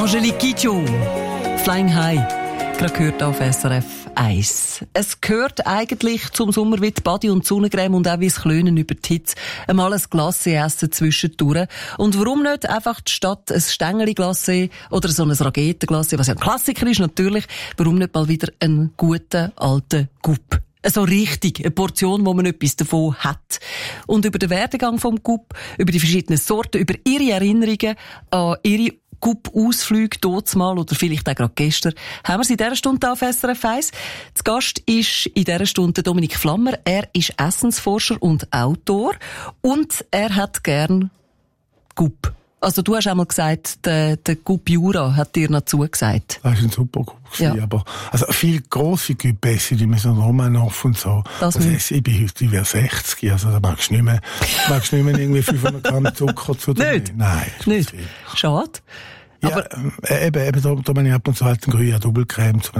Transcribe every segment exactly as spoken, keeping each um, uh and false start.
Angelique Kidjo, Flying High, gerade gehört auf S R F eins. Es gehört eigentlich zum Sommer wie die Body und die Sonnencreme und auch wie das Klönen über die Hitze. Einmal ein Glacé essen zwischendurch. Und warum nicht einfach statt ein Stängeli-Glacé oder so ein Raketenglacé, was ja ein Klassiker ist natürlich, warum nicht mal wieder einen guten alten Gup? So richtig, eine Portion, wo man etwas davon hat. Und über den Werdegang vom Gup, über die verschiedenen Sorten, über ihre Erinnerungen an ihre Gup-Ausflüge dortmal oder vielleicht auch gerade gestern, haben wir sie in dieser Stunde auf S R F eins. Zu Gast ist in dieser Stunde Dominik Flammer. Er ist Essensforscher und Autor und er hat gern Gup. Also du hast einmal gesagt, der, der Gup Jura hat dir noch zugesagt. Das war ein super Gup. Ja. Aber, also, viel grosse Gup essen, die müssen Romanov und so. Das das esse, ich bin heute über sechzig, also da magst du nicht mehr, magst du nicht mehr irgendwie fünfhundert Gramm Zucker zu dir. Nicht? Nein. Nicht? Viel. Schade. Ja, aber äh, eben, eben, da, da bin ich ab und zu halt einen grünen Doppelcreme zu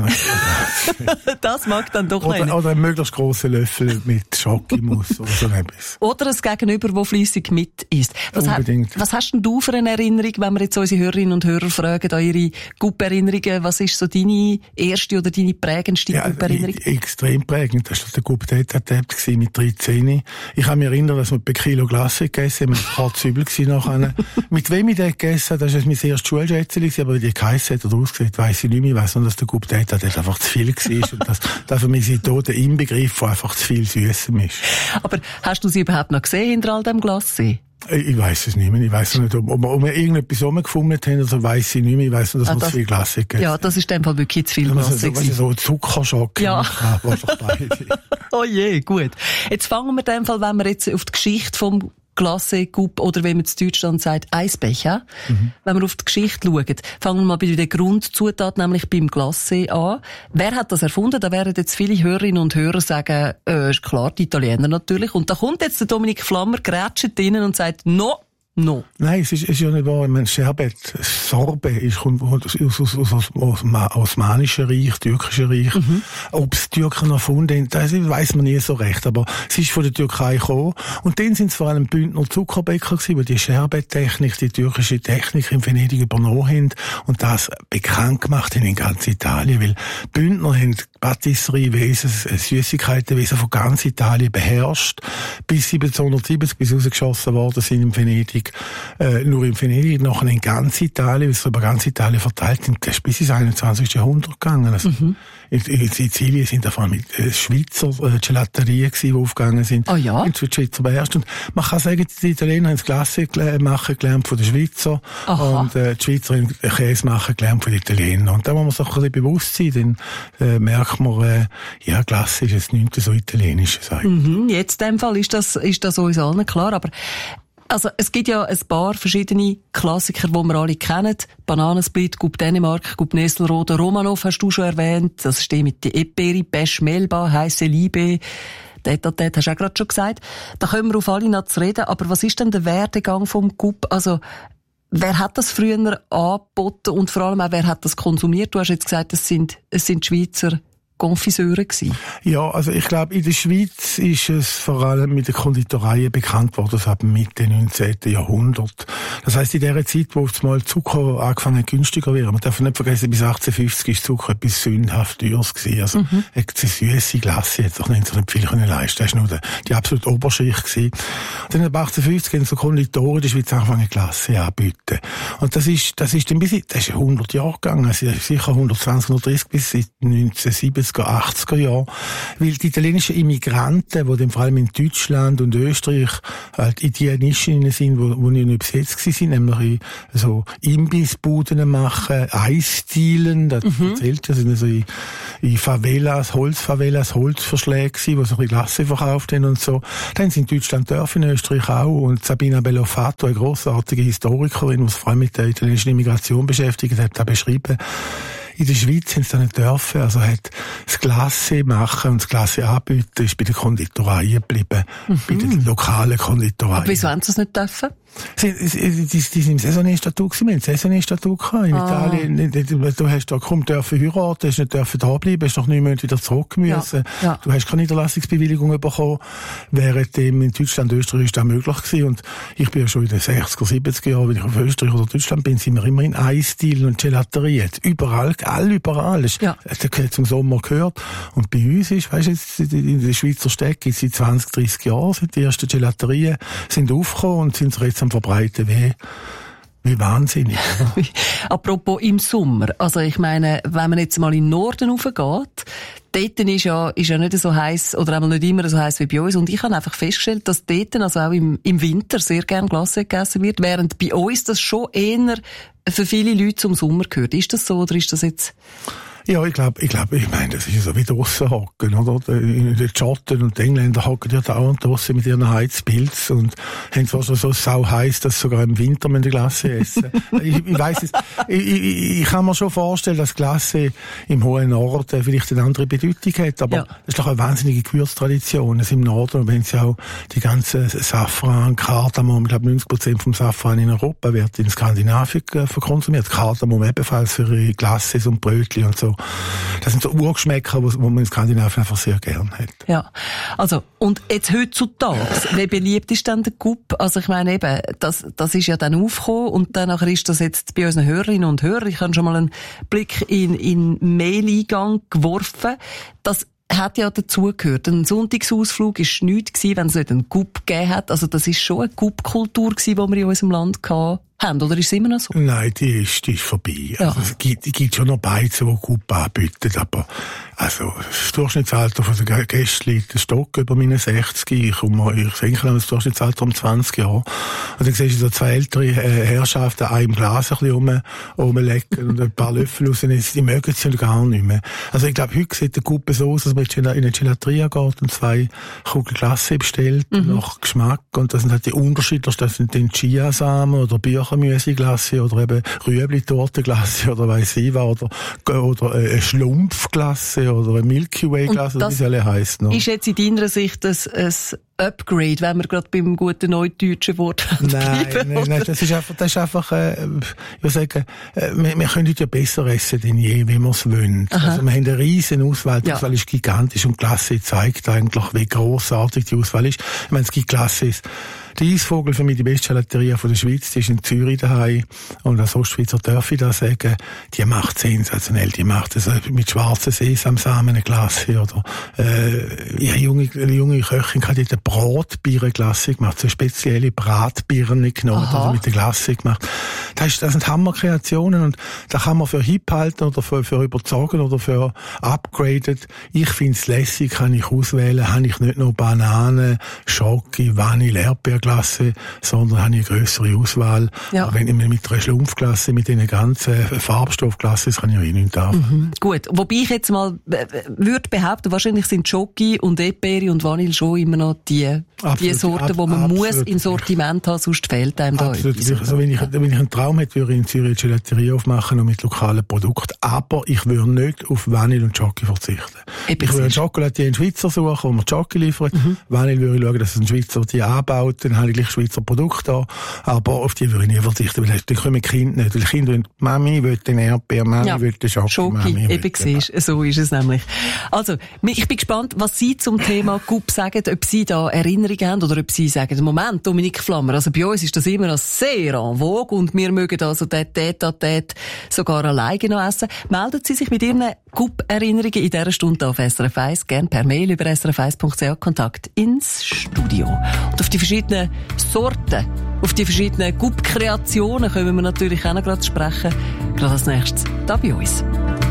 Das mag dann doch oder, nicht. Oder einen möglichst grossen Löffel mit Schokimus oder so etwas. Oder ein Gegenüber, das fleissig mit isst. Was, ha- was hast denn du für eine Erinnerung, wenn wir jetzt unsere Hörerinnen und Hörer fragen, an ihre Gup-Erinnerungen? Was ist so deine erste oder deine prägendste ja, Gup-Erinnerung? Extrem prägend. Das war der Gup-Date-Adapt mit dreizehn. Ich kann mich erinnern, dass wir ein Kilo Glasse gegessen haben. Ich war hart übel nachher. Mit wem ich das gegessen habe, das war mein erstes Schulschätzchen, aber wie die geheissen hat oder ausgesehen, weiss ich nicht mehr. Ich weiss nur, dass der Gup-Date einfach zu viel war. Und dass das für mich sein der Inbegriff von einfach zu viel Süßem ist. Aber hast du sie überhaupt noch gesehen hinter all dem Glacé? Ich weiss es nicht mehr. Ich weiss nicht, ob, ob, wir, ob wir irgendetwas rumgefunden haben, also weiss ich nicht mehr. Ich weiss nur, dass ah, wir das, zu viel Glasse gegessen haben. Ja, das ist in dem Fall wirklich zu viel Glasse. Also, so, so ein Zuckerschock. Ja. beide. Oh je, gut. Jetzt fangen wir in dem Fall, wenn wir jetzt auf die Geschichte vom Glacé, Gup oder wie man in Deutschland sagt, Eisbecher. Mhm. Wenn wir auf die Geschichte schauen, fangen wir mal bei der Grundzutat, nämlich beim Glacé an. Wer hat das erfunden? Da werden jetzt viele Hörerinnen und Hörer sagen, äh, ist klar, die Italiener natürlich. Und da kommt jetzt der Dominik Flammer, grätscht drinnen und sagt, no, no. Nein, es ist, es ist ja nicht wahr. Ich meine, Sherbet, Sorbe, ist, kommt aus, aus, aus, aus, aus dem Osmanischen Reich, Türkischen Reich. Mhm. Ob es die Türken erfunden haben, das weiss man nie so recht. Aber es ist von der Türkei gekommen. Und dann sind es vor allem Bündner Zuckerbäcker gewesen, die die Sherbet-Technik, die türkische Technik in Venedig übernommen haben und das bekannt gemacht haben in ganz Italien. Weil Bündner haben Patisseriewesen, Süßigkeitenwesen von ganz Italien beherrscht. Bis siebzehnhundertsiebzig, bis rausgeschossen worden sind in Venedig. Äh, nur in Venedig, nachher in ganz Italien, weil es über ganz Italien verteilt sind, das ist bis ins einundzwanzigsten Jahrhundert gegangen. Also mhm. in, in Sizilien sind davon mit äh, Schweizer äh, Gelaterien gewesen, die aufgegangen sind. Oh ja? Und die Schweizer beherrscht. Und man kann sagen, die Italiener haben das Glasse machen gelernt von den Schweizer. Aha. Und äh, die Schweizer haben Käse machen gelernt von den Italienern. Und da muss man sich ein bisschen bewusst sein, dann äh, merkt man, äh, ja, Glasse ist jetzt nicht so italienisch. Mhm. Jetzt in dem Fall ist das, ist das uns allen klar, aber also, es gibt ja ein paar verschiedene Klassiker, die wir alle kennen. Bananensplit, Gup Dänemark, Gup Nesselrode, Romanov hast du schon erwähnt. Das steht mit der Eperi, Besch Melba, Heisse Liebe. Dort, dort, hast du auch gerade schon gesagt. Da können wir auf alle noch zu reden. Aber was ist denn der Werdegang vom Gup? Also, wer hat das früher angeboten und vor allem auch, wer hat das konsumiert? Du hast jetzt gesagt, es sind, es sind Schweizer Konfiseure gewesen. Ja, also ich glaube, in der Schweiz ist es vor allem mit den Konditoreien bekannt worden, das ab Mitte neunzehnten Jahrhundert. Das heisst, in der Zeit, wo mal Zucker angefangen hat, günstiger werden. Man darf nicht vergessen, bis achtzehnhundertfünfzig ist Zucker etwas sündhaft teures gewesen. Also, mhm. eine süsse Glasse hätte sich nicht, nicht viel können leisten. Das war nur die, die absolute Oberschicht gewesen. Und dann ab achtzehnhundertfünfzig haben so Konditoren in der Schweiz angefangen, Glasse anzubieten. Und das ist, das ist dann bis, das ist hundert Jahre gegangen. Also sicher hundertzwanzig, hundertdreißig bis seit neunzehnhundertsiebzig, achtziger Jahre, weil die italienischen Immigranten, die dann vor allem in Deutschland und Österreich halt in die Nischen sind, wo, wo nicht besetzt waren, nämlich so Imbissbuden machen, Eisdielen, das mhm. erzählt, das sind so in, in Favelas, Holzfavelas, Holzverschläge gewesen, wo so ein bisschen Glasse verkauft haben und so. Dann sind in Deutschland Dörfer, in Österreich auch, und Sabina Bellofato, eine grossartige Historikerin, die sich vor allem mit der italienischen Immigration beschäftigt hat, hat beschrieben, in der Schweiz haben sie das nicht dürfen, also hat das Glasse machen und das Glasse anbieten ist bei den Konditoreien geblieben, mhm. bei den lokalen Konditoreien. Aber wieso haben sie es nicht dürfen? Sie, die, die sind im Saisonierstatut gewesen. Wir haben Saisonierstatut gehabt. In ah. Italien, du hast da kaum dürfen heiraten, hast nicht dürfen da bleiben, hast nach neun Monaten wieder zurück müssen. Ja. Ja. Du hast keine Niederlassungsbewilligung bekommen. Während in Deutschland, Österreich ist das möglich gewesen. Und ich bin ja schon in den sechziger, siebziger Jahren, wenn ich auf Österreich oder Deutschland bin, sind wir immer in Eisdielen und Gelaterien. Überall, all überall. Das ja. hat zum Sommer gehört. Und bei uns ist, weißt du, jetzt in der Schweizer Städte gibt es seit zwanzig, dreissig Jahren, sind die ersten Gelaterien sind aufgekommen und sind jetzt am Verbreiten wie, wie wahnsinnig. Apropos im Sommer. Also ich meine, wenn man jetzt mal in den Norden raufgeht, dort ist ja, ist ja nicht so heiß oder einmal nicht immer so heiß wie bei uns. Und ich habe einfach festgestellt, dass dort, also auch im, im Winter, sehr gern Glasse gegessen wird, während bei uns das schon eher für viele Leute zum Sommer gehört. Ist das so oder ist das jetzt... Ja, ich glaube, ich glaube, ich meine, das ist so wie draussen hocken, oder? In den Schotten und die Engländer hocken ja dauernd draussen mit ihren Heizpilz und haben zwar schon so sau heiß, dass sogar im Winter die Glasse essen. ich, ich weiss es, ich, ich, ich kann mir schon vorstellen, dass Glasse im hohen Norden vielleicht eine andere Bedeutung hat, aber ja. Das ist doch eine wahnsinnige Gewürztradition. Also im Norden, wenn sie auch die ganzen Safran, Kardamom, ich glaube neunzig Prozent vom Safran in Europa wird in Skandinavien verkonsumiert. Kardamom ebenfalls für ihre Glasses und Brötchen und so. Das sind so Urgeschmäcker, wo man in Skandinavien einfach sehr gern hat. Ja, also, und jetzt heutzutage, wie beliebt ist denn der Gup? Also ich meine eben, das, das ist ja dann aufgekommen und dann ist das jetzt bei unseren Hörerinnen und Hörern, ich habe schon mal einen Blick in, in Mail-Eingang geworfen, das hat ja dazugehört. Ein Sonntagsausflug war nichts gewesen, wenn es nicht einen Gup gegeben hat. Also das ist schon eine Gup-Kultur gewesen, die wir in unserem Land hatten. Oder ist es immer noch so? Nein, die ist, die ist vorbei. Ja. Also es gibt, es gibt schon noch Beizen, die Gup anbieten, aber also das Durchschnittsalter von den Gästen liegt ein Stock über meine sechzig. Ich komme, ich denke an das Durchschnittsalter um zwanzig Jahre. Und dann siehst du so zwei ältere äh, Herrschaften an einem Glas ein bisschen rum, rumlecken und ein paar Löffel rausnehmen. Die mögen es ja gar nicht mehr. Also ich glaube, heute sieht der Gup so aus, dass man in eine Gelateria geht und zwei Kugeln Glasse bestellt, mhm. nach Geschmack. Und das sind halt die Unterschiede, das sind den Chiasamen oder Birchenmüsli-Glasse oder eben Rüebli-Torte-Glasse oder weiss ich was, oder, oder äh, eine Schlumpf-Glasse oder eine Milky Way-Glasse, wie sie alle heissen. Ist jetzt in deiner Sicht ein, ein Upgrade, wenn wir gerade beim guten neudeutschen Wort Nein, bleiben, nein, nein, das ist einfach, das ist einfach, äh, ich würde sagen, äh, wir, wir können ja besser essen denn je, wie wir es wollen. Aha. Also wir haben eine riesen Auswahl, die ja. Auswahl ist gigantisch und Glasse zeigt eigentlich, wie grossartig die Auswahl ist. Ich meine, es gibt Glasses. Der Eisvogel, für mich die beste Gelateria von der Schweiz, die ist in Zürich daheim. Und als Ostschweizer darf ich da sagen, die macht sensationell. Die macht es mit schwarzen Sesamsamen eine Glasse. Oder, äh, ihre junge, eine junge Köchin hat die eine Bratbirnenglasse gemacht. So spezielle Bratbirne genommen, also mit der Glasse gemacht. Das, ist, das sind Hammerkreationen und da kann man für hip halten oder für, für überzogen oder für upgraded. Ich find's lässig, kann ich auswählen, habe ich nicht nur Bananen, Schoki, Vanille, Erdbeer, Glasse, sondern habe ich eine grössere Auswahl. Ja. Aber wenn ich mit einer Schlumpfglasse, mit diesen ganzen Farbstoffglassen, kann ich auch eh nicht haben. Mhm. Gut. Wobei ich jetzt mal äh, würde behaupten, wahrscheinlich sind Schoki und Erdbeere und Vanille schon immer noch die, absolut, die Sorten, die man absolut, muss im Sortiment haben, sonst fehlt einem da etwas. Also wenn ich, wenn ich einen Traum hätte, würde ich in Zürich eine Gelateria aufmachen und mit lokalen Produkten. Aber ich würde nicht auf Vanille und Schoki verzichten. Eben ich würde einen Schokolatier in Schweizer suchen, wo man Schoki liefert. Mhm. Vanille würde ich schauen, dass es ein Schweizer die anbaut. Dann habe ich gleich Schweizer Produkte da. Aber auf die würde ich nie verzichten, weil dann kommen die Kinder nicht. Weil die Kinder wollen, Mami will den Erdbeer, Mami ja. will den Schoki. Schoki, Mami eben siehst, ja. So ist es nämlich. Also, ich bin gespannt, was Sie zum Thema Gup sagen, ob Sie da Erinnerungen haben oder ob Sie sagen, Moment, Dominik Flammer, also bei uns ist das immer noch sehr en vogue und wir mögen also den Tête-à-Tête sogar alleine noch essen. Melden Sie sich mit Ihren Gup-Erinnerungen in dieser Stunde auf S R F eins, gerne per Mail über s r f eins punkt c h, Kontakt ins Studio. Und auf die verschiedenen Sorten, auf die verschiedenen Gup-Kreationen können wir natürlich auch noch gerade sprechen. Gerade als nächstes da bei uns.